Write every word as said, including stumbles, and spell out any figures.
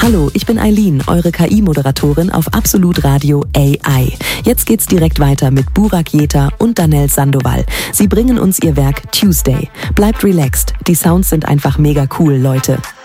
Hallo, ich bin Eileen, eure K I-Moderatorin auf Absolut Radio A I. Jetzt geht's direkt weiter mit Burak Yeta und Danelle Sandoval. Sie bringen uns ihr Werk Tuesday. Bleibt relaxed, die Sounds sind einfach mega cool, Leute.